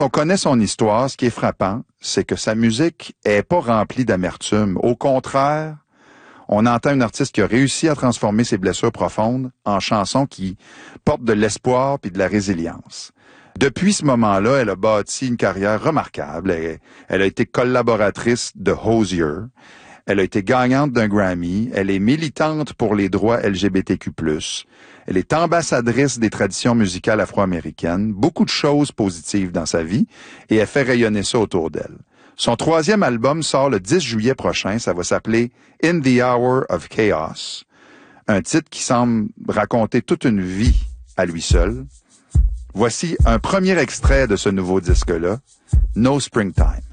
On connaît son histoire. Ce qui est frappant, c'est que sa musique est pas remplie d'amertume. Au contraire, on entend un artiste qui a réussi à transformer ses blessures profondes en chansons qui portent de l'espoir puis de la résilience. Depuis ce moment-là, elle a bâti une carrière remarquable. Elle a été collaboratrice de Hozier. Elle a été gagnante d'un Grammy. Elle est militante pour les droits LGBTQ+. Elle est ambassadrice des traditions musicales afro-américaines. Beaucoup de choses positives dans sa vie et elle fait rayonner ça autour d'elle. Son 3e album sort le 10 juillet prochain. Ça va s'appeler In the Hour of Chaos. Un titre qui semble raconter toute une vie à lui seul. Voici un premier extrait de ce nouveau disque-là, No Springtime.